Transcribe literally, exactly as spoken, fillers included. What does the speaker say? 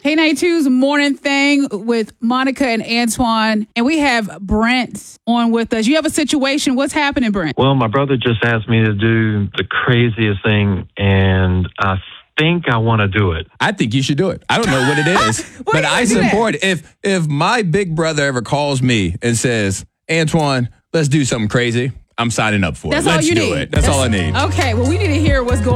K ninety-two's Morning Thing with Monica and Antoine. And we have Brent on with us. You have a situation. What's happening, Brent? Well, my brother just asked me to do the craziest thing, and I think I want to do it. I think you should do it. I don't know what it is, but I support it. If, if my big brother ever calls me and says, Antoine, let's do something crazy, I'm signing up for That's it. all Let's you do need. it. That's, That's all I need. Okay, well, we need to hear what's going on.